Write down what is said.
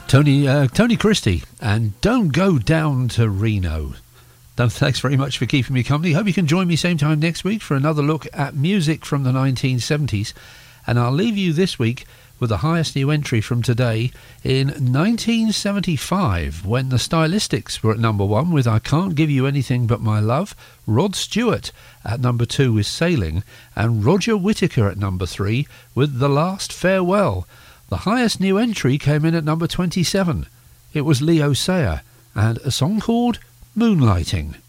Tony Christie, and Don't Go Down to Reno. Thanks very much for keeping me company. Hope you can join me same time next week for another look at music from the 1970s. And I'll leave you this week with the highest new entry from today in 1975, when the Stylistics were at number 1 with I Can't Give You Anything But My Love, Rod Stewart at number 2 with Sailing, and Roger Whittaker at number 3 with The Last Farewell. The highest new entry came in at number 27. It was Leo Sayer and a song called Moonlighting.